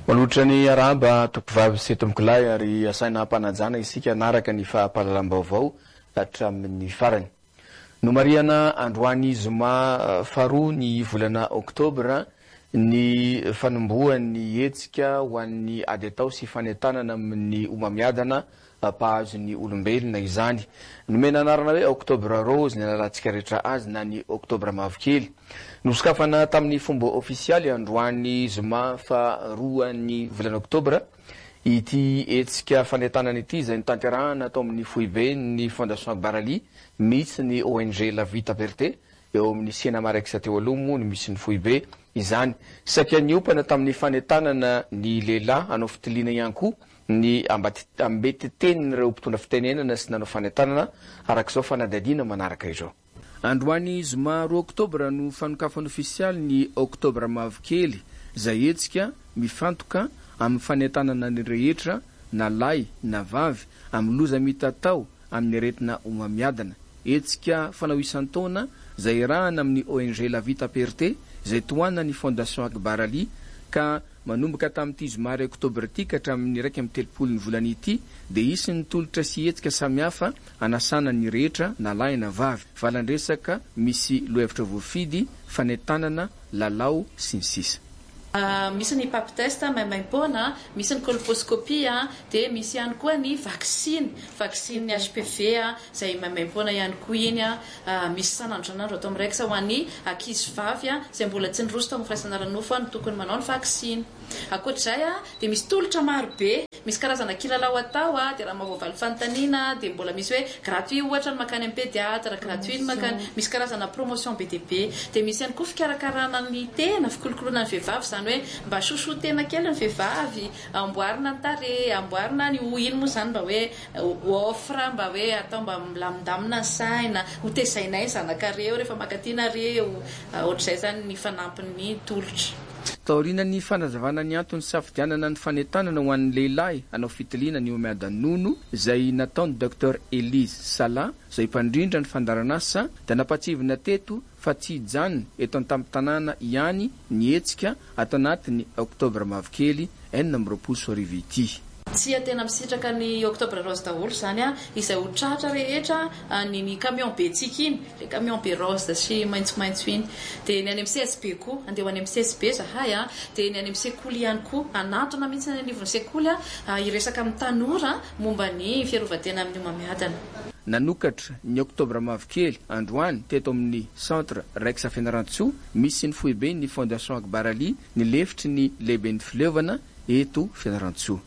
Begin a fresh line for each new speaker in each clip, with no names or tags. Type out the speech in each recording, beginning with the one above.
Malotra ny araba tompivavy sy tombokolay ary asaina hampanajana isika naraka ny fahampalalam-baovao hatramin'ny farany. Nomariana androany zoma faharoa ny volana Oktobra ny fanombohan'ny hetsika ho an'ny ady atao sy fanentanana amin'ny omamiadana pahazo ny olombelona izany. Nomena anarana hoe Oktobra rose ny alalantsika rehetra azy na ny Oktobra mavokely. Nosokafana tamin'ny fomba ofisialy androany zoma faharoa ny volana Oktobra ity hetsika fanentanana ity izay nitanterahana atao amin'ny foibe ny Fondation Akbarali misy ny ONG La Vita Verte eo amin'ny sena maraikisa teo aloha moa ny misy ny foibe izany. Saika niopana tamin'ny fanentanana ny lehilahy anao fitiliana ihany koa ny ambeteten'ireo mpitondra fitenenana sy nanao fanentanana arak'izao fanadadiana manaraka izao. Androany zoma 2 Oktobra no fanokafana ofisialy ny Oktobra mavokely izay hetsika mifantoka amin'ny fanentanana ny rehetra na lahy na vavy amin'ny loza mitatao amin'ny aretina omamiadana. Hetsika fanao isan-taona izay rahana amin'ny ONG La Vita Perte izay toana ny Fondation Akbarali ka manomboka tamin'ity zoma 2 Oktobra ity ka hatramin'ny 1 ny volana ity dia isy ny tolotra sy hetsika samihafa anasana ny rehetra na lahy na vavy. Valandresaka misy lohevitra voafidy fanentanana lalao sy ny sisa.
Misy ny pap test maimaim-poana, misy ny colposcopie dia misy ihany koa ny vaccine ny HPV izay maimaim-poana ihany koa iny misy sanandronandro atao miraikisa ho an'ny ankizy vavy izay mbola tsy niroso tamin'ny firaisan-aranofo no tokony manao ny vaccine. Ankoatr'izay dia misy tolotra maro be, misy karazana kilalao atao dia raha mahavoavaly fanontaniana dia mbola misy hoe gratuit ohatra ny makany amin'ny pédiatre, gratuit ny makany, misy karazana promotion be dia be, dia misy ihany koa fikarakarana ny tena, fikolokoloana ny vehivavy izany hoe mba soso tena kely ny vehivavy, amboarina ny tarehy, amboarina ny hohiny moa izany mba hoe offre mba hoe atao mba milamindamina ny saina, ho tezainay zanakareo rehefa makatiana reo, ohatr'izay zany ny fanampin'ny tolotra.
Taorina ny fanazavana ny antony safidianana ny fanentanana ho an'ny lehilahy anao fitiliana ny omiadan-nono izay nataony Dr Elise Sala izay mpandrindra ny fandaranasa dia napatsivina teto fa tsy hijanona eto an-tamin'ny tanàna ihany ny hetsika atao anatin'ny Oktobra mavokely 4 ity.
Tsy tena misitraka ny Oktobra rose daholo izany izay ho tratra rehetra ny camion be tsika iny, le camion be rose sy maitsomaitso iny, dia ny any amin'ny CSB koa andeha ho any amin'ny CSB zahay dia ny any amin'ny sekoly ihany koa anatona mihitsy ny anivon'ny sekoly iresaka amin'ny tanora momba ny fiarovan-tena amin'ny omamiadana.
Nanokatra ny Oktobra mavokely androany teto amin'ny centre Raiksa Fianarantsoa misy ny foibe ny Fondation Akbarali ny lefitry ny lehibe ny fileovana eto Fianarantsoa.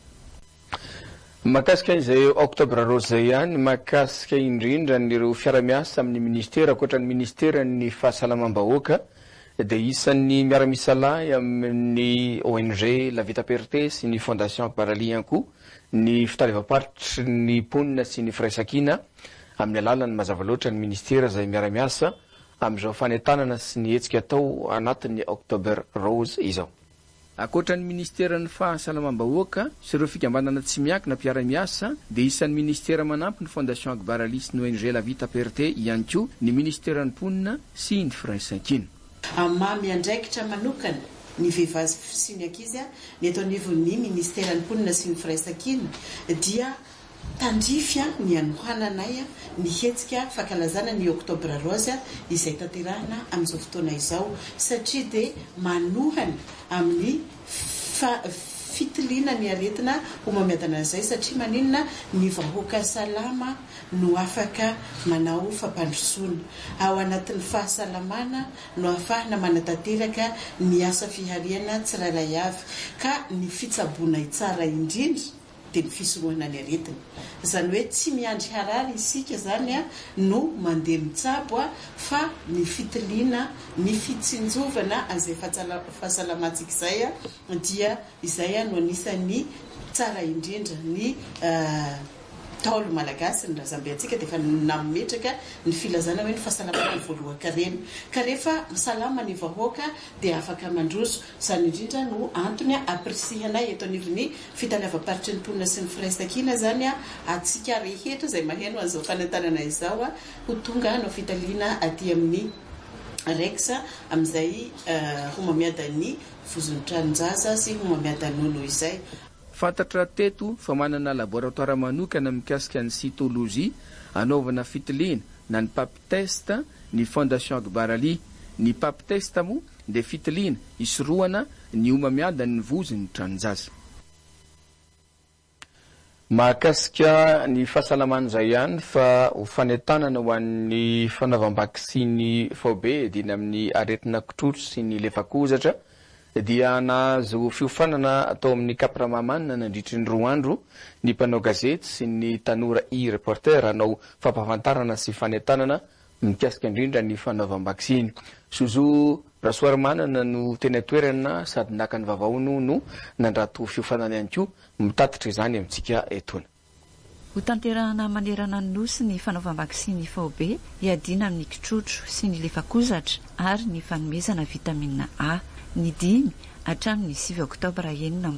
Makasika izay Oktobra rose zay ihany makasika indrindra nireo fiara-miasa amin'ny ministera ankoatra ny ministera ny fahasalamam-bahoaka dia isan'ny miara-misalahy amin'ny ONG La Vita Perte sy ny Fondation Akbarali ihany koa ny fitalevam-paritry ny ponina sy ny firaisan-kina amin'ny alalany mazava loatra ny ministera izay miara-miasa amin'izao fanentanana sy ny hetsika atao anatin'ny Oktobra rose izao. Ankoatra ny ministera ny fahasalamam-bahoaka sy ireo fikambanana tsy miankina mpiara-miasa dia isan'ny ministera manampy ny Fondation Akbarali sy ny ONG La Vita Perte ihany koa ny ministera ny ponina sy ny firaisan-kina.
Mamy andraikitra manokana ny vehivavy sy ny ankizy ny eto anivon'ny ministera ny ponina sy ny firaisan-kina dia tandrify ny anohananay ny hetsika fankalazana ny Oktobra rose izay tanterahana amin'izao fotoana izao satria dia manohana amin'ny fitiliana ny aretina omamiadana izay satria maninona ny vahoaka salama no afaka manao fampandrosoana ao anatin'ny fahasalamana no afahana manatanteraka ny asa fihariana tsirairay avy ka ny fitsaboana tsara indrindra dia ny fisorohana ny aretina. Izany hoe tsy miandry harary isika zany no mandeha mitsabo fa ny fitiliana ny fitsinjovana azay fahasalamantsika izay dia izay no anisan'ny tsara indrindra ny taolo malagasy ny razambe antsika dia efa nametraka ny filazana hoe ny fahasalamana ny voalohan-karena ka rehefa salama ny vahoaka dia afaka mandroso izany indrindra no antony apresianay eto anivon'ny fitalevam-paritry ny ponina sy ny firaisan-kina zany atsika rehetra izay maheno an'izao fanentanana izao ho tonga no fitaliana aty amin'ny reksa amin'izay ho mamiada ny vozon-tranonjaza sy ho mamiada n'olo izay.
Fantatra teto fa manana laboratoire manokana mikasika ny cytologie anaovana fitiliana na ny pap test ny fondation Akbar Ali. Ny pap test moa dia fitiliana isorohana ny omamiada ny vozony tranonjaza. Mahakasika ny fahasalamana izay ihany fa ho fanentanana ho an'ny fanaovam-bakisiny fobe dina amin'ny aretina kitrotro sy ny lefakozatra dia nahazo fiofanana atao amin'ny kapramamanina nandritry ny 2 andro ny mpanao gazety sy ny tanora reporter hanao fampahafantarana sy fanentanana mikasika indrindra ny fanaovam-bakisiny. Sozo Rasoarimanana no tena toerana sady naka ny vavaono no nandrato fiofanana ihany koa mitatitra izany amintsika etona.
Ho tanterahana manerana ny nosy ny fanaovam-bakisiny fobe iadina amin'ny kitrotro sy ny lefakozatra ary ny fanomezana vitamina A. Ny 5 hatramin'ny 7 oktobra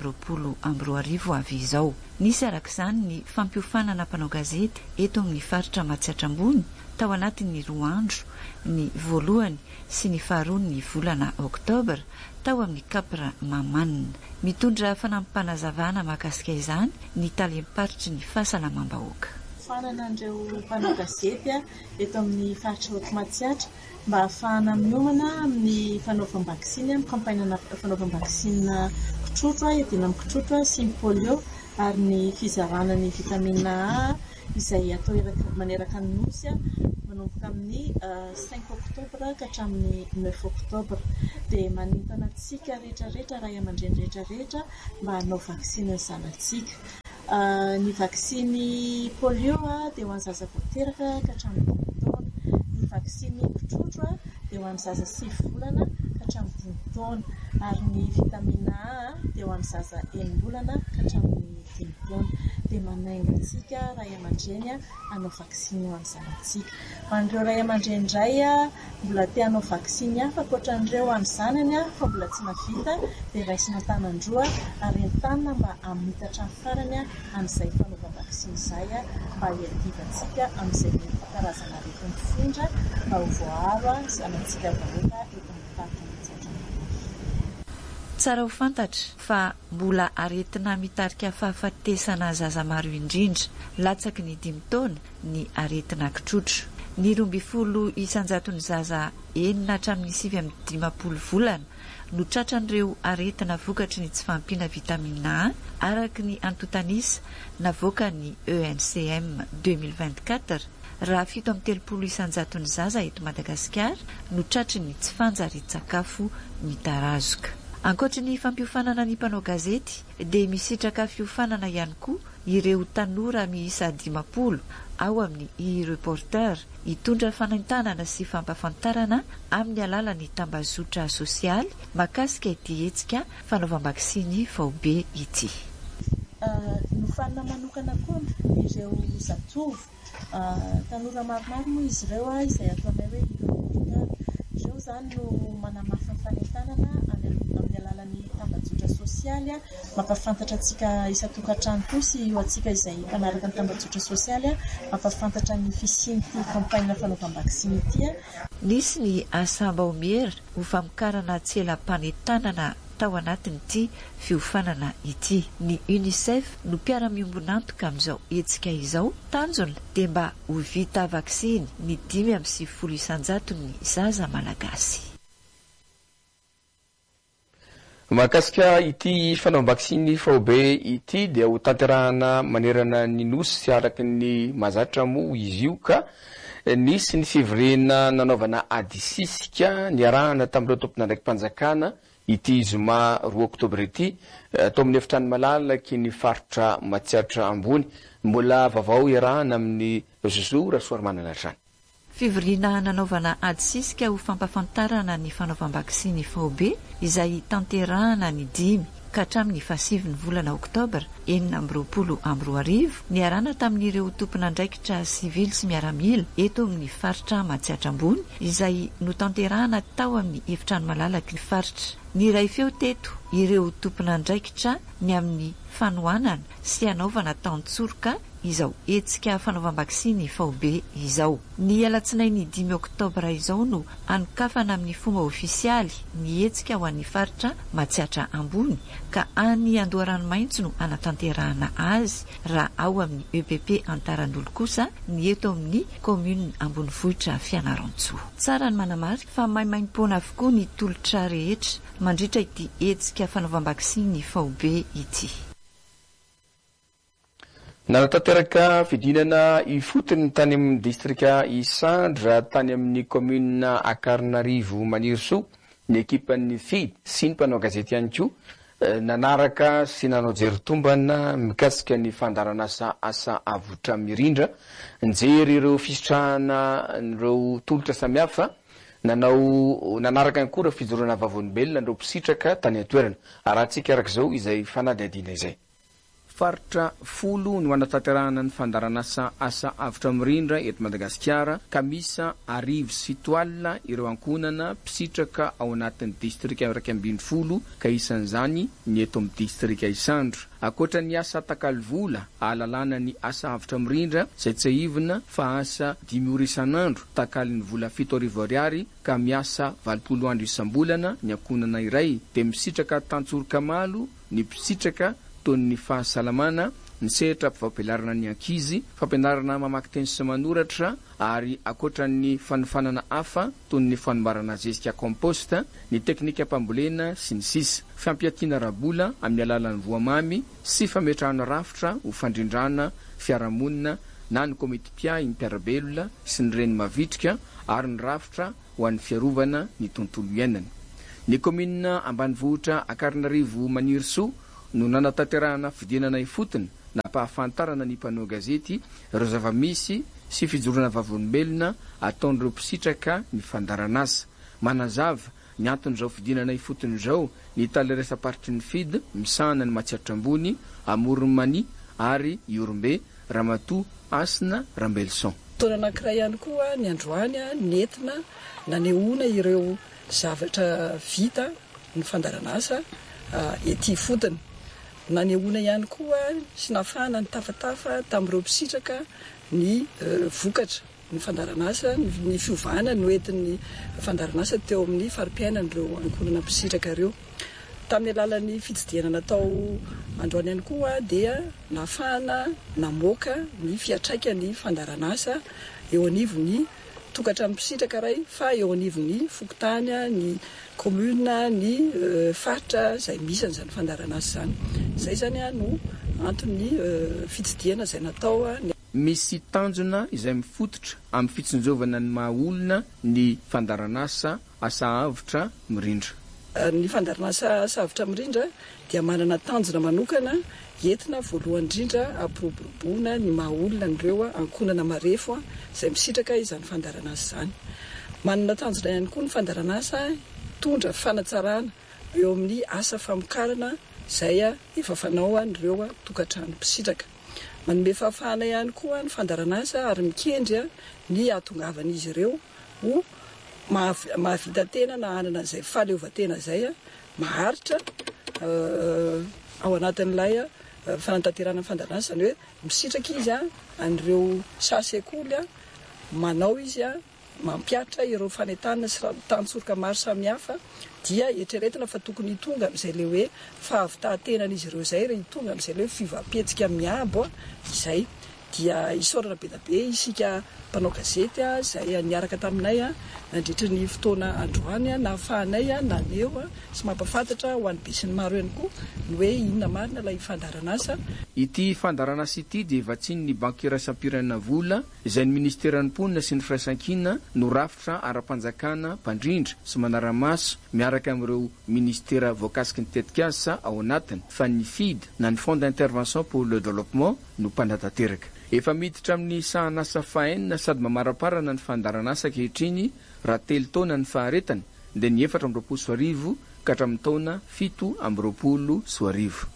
2020 avy izao. Nisy arak'izany ny fampiofanana mpanao gazety eto amin'ny faritra Matsiatra Ambony tao anatin'ny 2 andro ny voalohany sy ny faharoa ny volana oktobra tao amin'ny kapra mamanina. Mitondra fanampanazavana mahakasika izany ny talim-paritry ny fahasalamam-bahoaka.
Fanana andreo mpanao gazety eto amin'ny faritra Matsiatra mba ahafahana miomana amin'ny fanaovam-bakisiny amin'ny kampainana fanaovam-bakisina kitrotro iadina amin'ny kitrotro sy ny polio ary ny fizarana ny vitamina A izay atao maneraka ny nosy manomboka amin'ny 5 oktobra ka hatramin'ny 9 oktobra dia manintana antsika rehetrarehetra raha aman-dreny rehetrarehetra mba hanao vakisiny ny zanatsika. Ny vakisiny polio dia ho an'ny zaza vao teraka ka hatramin'ny 5 taona. Ny vakisiny kitrotro dia ho an'ny zaza 6 volana ka hatramin'ny 5 taona ary ny vitamina A dia ho an'ny zaza 9 volana ka hatramin'ny 5 taona. Dia manainga antsika ray aman-dreny hanao vakisiny ho an'ny zanatsika. Ho an'ireo ray aman-dreny indray mbola te hanao vakisiny hafa ankoatran'ireo an'ny zanany fa mbola tsy navita dia raisina tanandroa ary entanina mba hamitatra ny farany amin'izay fanaovam-vakisiny izay mba hiadivantsika amin'izay karazana aretin'ny findra mba ho voaharo zanatsika vahoaka eto amin'ny faritra Matsiatra.
Tsara ho fantatra fa mbola aretina mitarika fahafatesana zaza maro indrindra latsaky ny 5 taona ny aretina kitrotro. Ny 12 isanjaton'ny zaza 4 hatramin'ny 7 volana no tratran'ireo aretina vokatry ny tsy fahampiana vitamina A araky ny antotanisa navoaka ny ENCM 2024 raha 7 isanjaton'ny zaza eto Madagasikara no tratry ny tsy fanjary-tsakafo mitarazoka. Ankoatra ny fampiofanana ny mpanao gazety dia misitraka fiofanana ihany koa ireo tanora miisa 50 ao amin'ny reporter hitondra fanentanana sy fampafantarana amin'ny alalan'ny tambazotra sosialy mahakasika ity hetsika fanaovam-bakisiny fobe ity.
Nofanina manokana koa ireo zatovo tanora maromaro moa izy ireo izay ataonay hoe reporter. Ireo zany no manamafy fanentanana amin'ny alalan'ny tambazotra sosialy mampafantatra antsika isa-tokantrano koa sy io antsika izay mpanaraka ny tambazotra sosialy mampafantatra ny fisian'ity kampaina fanaovam-bakisiny ity.
Nisy ny asamba omiera ho famokarana tselam-panentanana tao anatin'ity fiofanana ity. Ny UNICEF no mpiara-miombonantoka amin'izao hetsika izao tanjona dia mba ho vita vaksiny ny 5 isanjaton'ny zaza malagasy.
Mahakasika ity fanaovam-bakisiny fobe ity dia ho tanterahana manerana ny nosy sy araky ny mazatra moa izy io ka nisy ny fivirena nanaovana adisisika niarahana tamin'ireo tompona ndraiky mpanjakana ity zoma 2 oktobra ity atao amin'ny efitrano malalaky ny faritra Matsiatra Ambony. Mbola vaovao iarahana amin'ny Zozo Rasoarimanana trany.
Fivirina nanaovana adisisika ho fampafantarana ny fanaovam-bakisiny fobe izay tanterahana ny 5 ka hatramin'ny 7 volana oktobra 2020 niarana tamin'ireo tompona andraikitra sivily sy miaramila eto amin'ny faritra Matsiatra Ambony izay no tanterahana tao amin'ny efitrano malalaky ny faritra. Ny ray feo teto ireo tompona andraikitra ny amin'ny fanohanana sy anaovana taon-tsoroka izao hetsika fanaovam-bakisiny faobe izao. Ny alatsinainy 5 oktobra izao no anokafana amin'ny fomba ofisialy ny hetsika ho an'ny faritra Matsiatra Ambony ka any Andoharanomaitso no anatanterahana azy raha ao amin'ny EPP Antaran'olo kosa ny eto amin'ny commune Ambonivohitra Fianarantsoa. Tsara ny manamarika fa maimaim-pona avokoa ny tolotra rehetra mandritra ity hetsika fanaovam-bakisiny faobe ity.
Nanatanteraka fidinana ifotony tany amin'ny distrika Isandra tany amin'ny commune Ankarinarivo Manirsoa ny ekipan'ny FID sy ny mpanao gazety ihany koa nanaraka sy nanao jery-tombana mikasika ny fandaran'asa asa avotra mirindra nijery ireo fisitrahana ireo tolotra samihafa nanaraka ihany koa ireo fijoroana vavolombelona ireo mpisitraka tany an-toerana arahantsika arak'izao izay fanadihadiana izay. Faritra folo no anatanterahana ny fandaran'asa asa avotra mirindra eto Madagasikara ka misa 107 ireo ankonana mpisitraka ao anatin'ny distrika 170 ka isan'izany ny eto amin'ny distrika Isandra. Akoatra ny asa takalovola ahalalana ny asa avotra mirindra izay tsy ahivina fa asa 5 ora isan'andro takalin'ny vola 7 ariary ka miasa 20 andro isam-bolana ny ankonana iray dia misitraka tantsoroka malo ny mpisitraka tony ny fahasalamana ny sehatra fampianarana ny ankizy fampianarana mamaky teny sy manoratra ary akoatra ny fanofanana hafa tony ny fanombarana zezika komposta ny teknika mpambolena sy ny sisa fampiatiana rabola amin'ny alalan'ny voamamy sy fametrahana rafitra ho fandrindrana fiarahamonina na ny komiti-pia impiarabelona sy ny reny mavitrika ary ny rafitra ho an'ny fiarovana ny tontolo iainana. Ny commune Ambanivohitra Ankarinarivo Manirsoa no nanatanterahana fidinana ifotony na pahafantarana ny mpanao gazety ireo zava-misy sy fijoroana vavolombelona ataon'ireo mpisitraka ny fandaran'asa. Manazava ny anton'izao fidinana ifotony izao ny taleresa-paritry ny FID misahana ny Matsiatra Ambony, Amoronmany ary Iorombe, Ramatoa, Asina, Rambelson.
Taona anankiray ihany koa ny androany nentina nanehoana ireo zavatra vita ny fandaran'asa ety fotony. Nanehoana ihany koa sy nafana ny tafatafa tamin'ireo mpisitraka ny vokatra ny fandaran'asa ny fiovana no entin'ny fandaran'asa teo amin'ny fari-piainan'ireo ankonana mpisitraka ireo. Tamin'ny alalan'ny fitsidiana natao androany ihany koa dia nafana namoaka ny fiatraika ny fandaran'asa eo anivon'ny tokatra mpisitraka ray fa eo anivon'ny fokotany ny commune ny faritra izay misy an'izany fandaran'asa zany. Izay zany no antony fitsidiana izay natao.
Misy tanjona izay mifototra amin'ny fitsinjovana ny mahaolona ny fandaran'asa asa avotra mirindra.
Ny fandaran'asa asa avotra mirindra dia manana tanjona manokana entina voalohany indrindra ampiroboroboana ny mahaolona nireo ankonana marefo izay misitraka izany fandaran'asa zany. Manana tanjona ihany koa ny fandaran'asa tondra fanatsarana eo amin'ny asa famokarana izay efa fanao nireo tokantrano mpisitraka. Manome fahafahana ihany koa ny fandaran'asa ary mikendry ny ahatongavan'izy ireo ho mahavita tena na hanana izay fahaleovan-tena izay maharitra ao anatin'ilay fanantanterana fandaran'asa ny hoe misitraka izy an'ireo sasekoly manao izy mampiatra ireo fanentanana sy tantsoroka maro samihafa dia etreretina fa tokony hitonga amin'izay le hoe fahavitahan-tenan'izy ireo izay re hitonga amin'izay le hoe fivampetsika miabo izay dia isaorana be da be isika mpanao gazety izay niaraka taminay nandritra ny fotoana androany nahafahanay naneho sy mampafantatra ho an'ny be sy ny maro ihany koa ny hoe inona marina ilay fandaran'asa.
Ity fandaran'asa ity dia evatsiny ny banky iraisam-pirenena vola izay ny ministeran'ny mponina sy ny firaisan-kina no rafitra ara-panjakana mpandrindra sy manara-maso miaraka amin'ireo ministera voakasiky ny tetikasa ao anatiny fa ny FID na ny Fonds d'intervention pour le développement no mpanatateraka. Efa miditra amin'ny sahan'asa fahaenina sady mamaraparana ny fandaran'asa kehitriny raha 3 taona ny faharetany dia ny 420 ka hatramin'ny taona 720.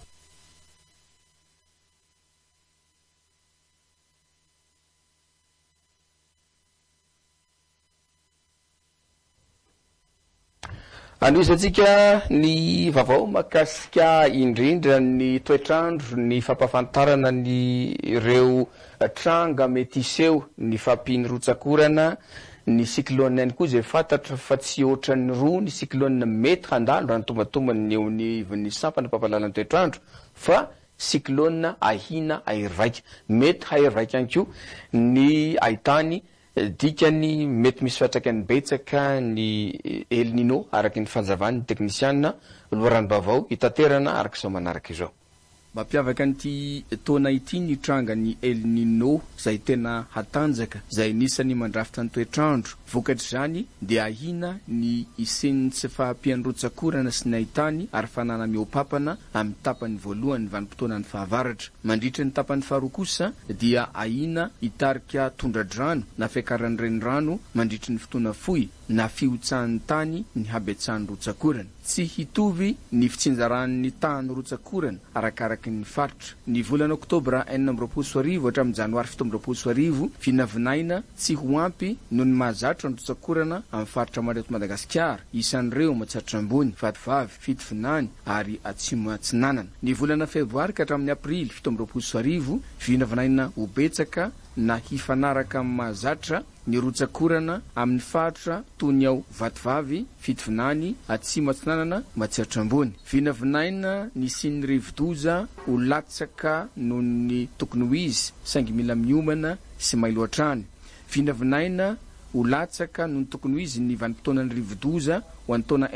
Andrisantsika ny vaovao makasika indrindra ny toetrandro ny fampafantarana ny ireo tranga mety iseho ny fampiny rotsakorana ny cyclone ihany koa zay fantatra fa tsy ohatran'ny roa ny cyclone mety handalo raha ny tombatombany eo ny ivon'ny sampana pampalalan'ny toetrandro fa cyclone ahina ahiry mety hahiry ihany koa ny ahitany dikany mety misy fiatraikany betsaka ny El Nino araky ny fanzavan'ny teknisianina loharano bavao itaterana arak'izao manaraka izao. Mampiavaka an'ity taona ity ny tranga ny El Nino zay tena hatanjaka zay nisany mandrafitra ny toetrandro vokatr'izany dia ahina ny isen'ny tsy fahampianrotsakorana sy ny ahitany ary fanana miopapana amin'ny tapany voalohany vanim-potoana ny fahavaratra mandritra ny tapany faharoa kosa dia ahina hitarika tondradrano na fiakaran'ny renirano mandritra ny fotoana fohy na fiotsahan'ny tany ny habetsahan'ny rotsakorana tsy hitovy ny fitsinjaran'ny tany rotsakorana arakaraka ny faritra ny volana oktobra 4 hatramin'ny janoary 17 vinavinaina tsy ho ampy noho ny mahazatra ny rotsakorana amin'ny faritra mareto Madagasikara isan'ireo matsatra ambony vatovavy fitovinany ary atsimo atsinanana ny volana febroary ka hatramin'ny aprily 17 vinavinaina ho betsaka na hifanaraka amin'ny mahazatra ny rotsakorana amin'ny faritra tony ao vatovavy fitovinany atsimo atsinanana matsatra ambony vinavinaina ny siny rivodoza ho latsaka noho ny tokony ho izy saingy mila miomana sy mailoatrany vinavinaina ho latsaka noho ny tokony ho izy ny vanim-potoanany rivodoza ho an'ny taona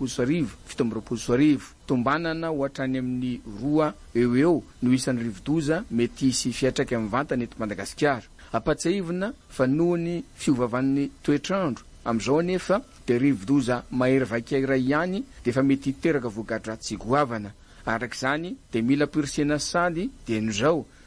17 tombanana ho hatrany amin'ny 2 eo no isan'ny rivodoza mety hisy fiatraika amin'ny vantany eto Madagasikara apatsahivina fa nohony fiovavan'ny toetrandro amin'izao nefa dia rivodoza mahery vaika iray ihany dia efa mety hiteraka voka-dratsy goavana arak'izany dia mila pirsena sady dia nozao